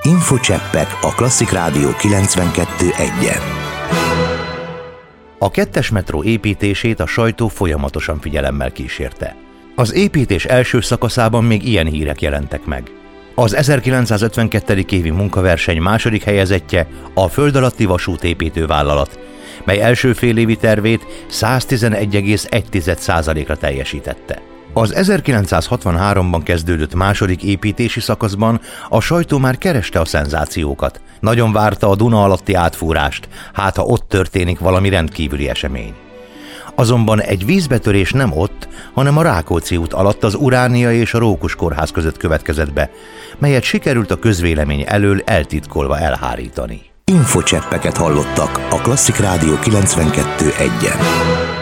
Infocseppek a Klasszik Rádió 92.1-en. A 2-es metró építését a sajtó folyamatosan figyelemmel kísérte. Az építés első szakaszában még ilyen hírek jelentek meg. Az 1952. évi munkaverseny második helyezettje a Földalatti Vasútépítő Vállalat, mely első félévi tervét 111,1%-ra teljesítette. Az 1963-ban kezdődött második építési szakaszban a sajtó már kereste a szenzációkat. Nagyon várta a Duna alatti átfúrást, hát ha ott történik valami rendkívüli esemény. Azonban egy vízbetörés nem ott, hanem a Rákóczi út alatt az Uránia és a Rókus kórház között következett be, melyet sikerült a közvélemény elől eltitkolva elhárítani. Infocseppeket hallottak a Klasszik Rádió 92.1-en.